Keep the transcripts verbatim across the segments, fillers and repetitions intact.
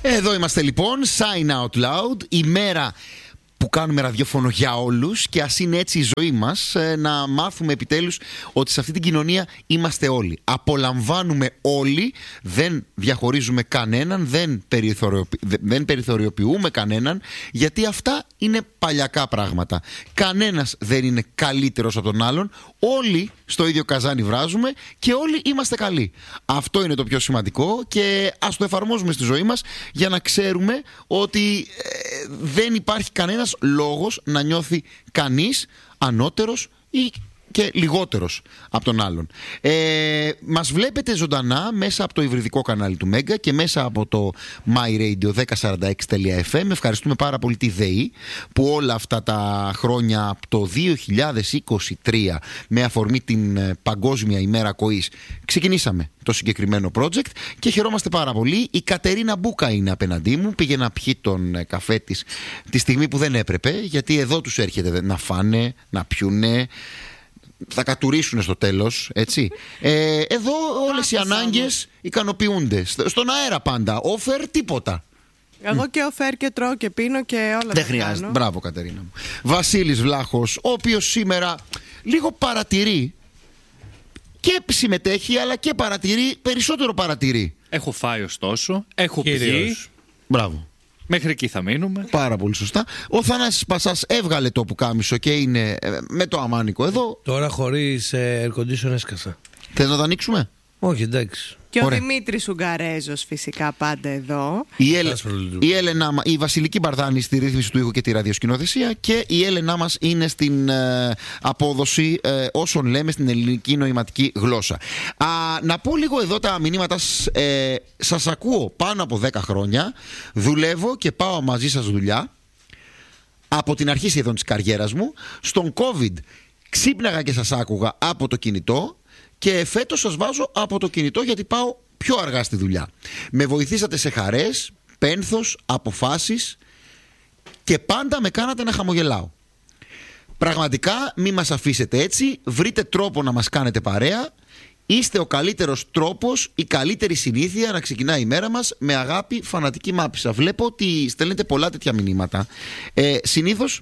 Εδώ είμαστε λοιπόν, Sign Out Loud, η μέρα που κάνουμε ραδιόφωνο για όλους και ας είναι έτσι η ζωή μας, να μάθουμε επιτέλους ότι σε αυτή την κοινωνία είμαστε όλοι. Απολαμβάνουμε όλοι, δεν διαχωρίζουμε κανέναν, δεν, περιθωριοποιη... δεν περιθωριοποιούμε κανέναν, γιατί αυτά είναι παλιακά πράγματα. Κανένας δεν είναι καλύτερος από τον άλλον, όλοι στο ίδιο καζάνι βράζουμε και όλοι είμαστε καλοί. Αυτό είναι το πιο σημαντικό και ας το εφαρμόζουμε στη ζωή μας για να ξέρουμε ότι ε, δεν υπάρχει κανένας λόγος να νιώθει κανείς ανώτερος ή και λιγότερος από τον άλλον. Ε, μας βλέπετε ζωντανά μέσα από το υβριδικό κανάλι του Μέγκα και μέσα από το MyRadio δέκα σαράντα έξι τελεία εφ εμ. Ευχαριστούμε πάρα πολύ τη ΔΕΗ που όλα αυτά τα χρόνια από το δύο χιλιάδες είκοσι τρία με αφορμή την Παγκόσμια ημέρα ακοής ξεκινήσαμε το συγκεκριμένο project και χαιρόμαστε πάρα πολύ. Η Κατερίνα Μπούκα είναι απέναντί μου, πήγε να πιει τον καφέ της τη στιγμή που δεν έπρεπε, γιατί εδώ τους έρχεται να φάνε, να πιούνε, θα κατουρίσουν στο τέλος, έτσι. Ε, εδώ όλες οι ανάγκες ικανοποιούνται. Στον αέρα πάντα. Offer τίποτα. Εγώ και offer και τρώω και πίνω και όλα. Δεν χρειάζεται. Μπράβο, Κατερίνα μου. Βασίλης Βλάχος, ο οποίος σήμερα λίγο παρατηρεί και συμμετέχει, αλλά και παρατηρεί, περισσότερο παρατηρεί. Έχω φάει ωστόσο, έχω πιει. Μπράβο. Μέχρι εκεί θα μείνουμε. Πάρα πολύ σωστά. Ο Θανάσης Πασάς έβγαλε το πουκάμισο και είναι με το αμάνικο εδώ. Τώρα χωρίς ε, air condition έσκασα. Θες να το ανοίξουμε? Όχι, εντάξει. Και ο Δημήτρης Ουγγαρέζος φυσικά πάντα εδώ. Η, Ελ... η, Έλενα... η Βασιλική Μπαρδάνη στη ρύθμιση του ήχου και τη ραδιοσκηνοθεσία. Και η Έλενά μας είναι στην ε, απόδοση ε, όσων λέμε στην ελληνική νοηματική γλώσσα. Α, να πω λίγο εδώ τα μηνύματα. Ε, σας ακούω πάνω από δέκα χρόνια. Δουλεύω και πάω μαζί σας δουλειά. Από την αρχή σχεδόν της καριέρας μου. Στον COVID ξύπναγα και σας άκουγα από το κινητό. Και φέτος σας βάζω από το κινητό γιατί πάω πιο αργά στη δουλειά. Με βοηθήσατε σε χαρές, πένθος, αποφάσεις και πάντα με κάνατε να χαμογελάω. Πραγματικά μη μας αφήσετε έτσι, βρείτε τρόπο να μας κάνετε παρέα. Είστε ο καλύτερος τρόπος, η καλύτερη συνήθεια να ξεκινάει η μέρα μας με αγάπη, φανατική Μάπισσα. Βλέπω ότι στέλνετε πολλά τέτοια μηνύματα. Ε, συνήθως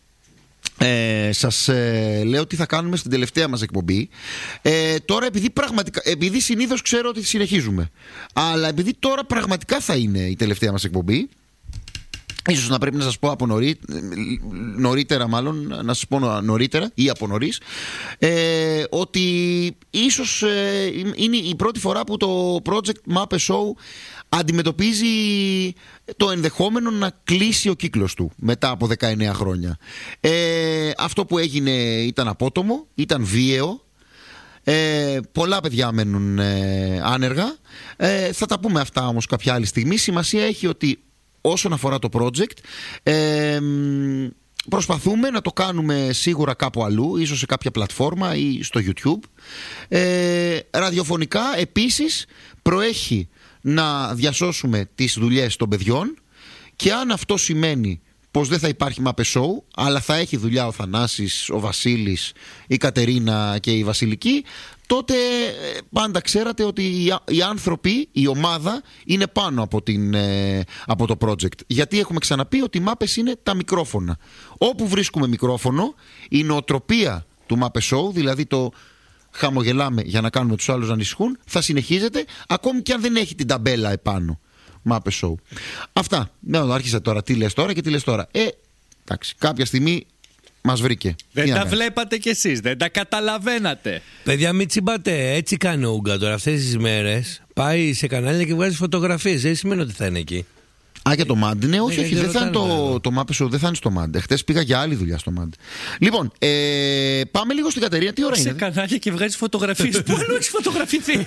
Ε, σας ε, λέω τι θα κάνουμε στην τελευταία μας εκπομπή. ε, Τώρα επειδή πραγματικά, επειδή συνήθως ξέρω ότι συνεχίζουμε, αλλά επειδή τώρα πραγματικά θα είναι η τελευταία μας εκπομπή, ίσως να πρέπει να σας πω από νωρί, νωρίτερα μάλλον, να σας πω νωρίτερα ή από νωρίς, ε, ότι ίσως ε, είναι η πρώτη φορά που το Project Mape Show αντιμετωπίζει το ενδεχόμενο να κλείσει ο κύκλος του μετά από δεκαεννέα χρόνια. Ε, αυτό που έγινε ήταν απότομο, ήταν βίαιο. Ε, πολλά παιδιά μένουν ε, άνεργα. Ε, θα τα πούμε αυτά όμως κάποια άλλη στιγμή. Σημασία έχει ότι όσον αφορά το project, ε, προσπαθούμε να το κάνουμε σίγουρα κάπου αλλού, ίσως σε κάποια πλατφόρμα ή στο YouTube. Ε, ραδιοφωνικά επίσης προέχει να διασώσουμε τις δουλειές των παιδιών και αν αυτό σημαίνει πως δεν θα υπάρχει Mape Show, αλλά θα έχει δουλειά ο Θανάσης, ο Βασίλης, η Κατερίνα και η Βασιλική, τότε πάντα ξέρατε ότι οι άνθρωποι, η ομάδα είναι πάνω από, την, από το project. Γιατί έχουμε ξαναπεί ότι οι Mapes είναι τα μικρόφωνα. Όπου βρίσκουμε μικρόφωνο, η νοοτροπία του Mape Show, δηλαδή το χαμογελάμε για να κάνουμε τους άλλους να ανησυχούν, θα συνεχίζεται ακόμη και αν δεν έχει την ταμπέλα επάνω. Mape Show. Αυτά. Ναι, άρχισα τώρα. Τι λες τώρα και τι λες τώρα. Ε, εντάξει, κάποια στιγμή μας βρήκε. Δεν τα βλέπατε κι εσείς, δεν τα καταλαβαίνατε. Παιδιά, μην τσιμπάτε. Έτσι κάνει ο Ούγκα τώρα αυτές τις μέρες. Πάει σε κανάλια και βγάζει φωτογραφίες. Δεν σημαίνει ότι θα είναι εκεί. Α, για το Mad, ναι, όχι, όχι, δεν θα είναι το, το Mape Show, δεν θα είναι στο Mad. Χτες πήγα για άλλη δουλειά στο Mad. Λοιπόν, ε, πάμε λίγο στην Κατερίνα, τι ώρα σε είναι. Σε κανάλια και βγάζεις φωτογραφίες. Πού αλλού έχεις φωτογραφηθεί?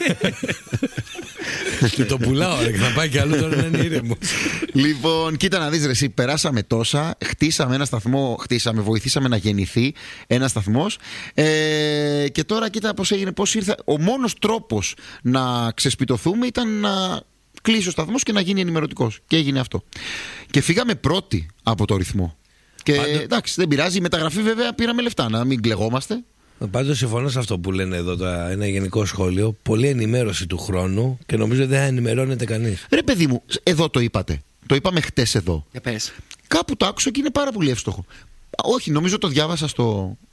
Και το πουλάω, ρε, να πάει κι άλλο τώρα να είναι ήρεμο. Λοιπόν, κοίτα να δεις ρε εσύ, περάσαμε τόσα, χτίσαμε ένα σταθμό, χτίσαμε, βοηθήσαμε να γεννηθεί ένα σταθμός ε, και τώρα κοίτα πώς έγινε, πώς ήρθε. Ο μόνος τρόπος να ξεσπιτωθούμε ήταν να κλείσει ο σταθμός και να γίνει ενημερωτικός. Και έγινε αυτό. Και φύγαμε πρώτοι από το ρυθμό. Και Πάντο... εντάξει, δεν πειράζει. Η μεταγραφή βέβαια πήραμε λεφτά, να μην κλεγόμαστε. Πάντως συμφωνώ σε αυτό που λένε εδώ τώρα, ένα γενικό σχόλιο. Πολλή ενημέρωση του χρόνου και νομίζω δεν ενημερώνεται κανείς. Ρε παιδί μου, εδώ το είπατε. Το είπαμε χτες εδώ. Για πες. Κάπου το άκουσα και είναι πάρα πολύ εύστοχο. Όχι, νομίζω το διάβασα στο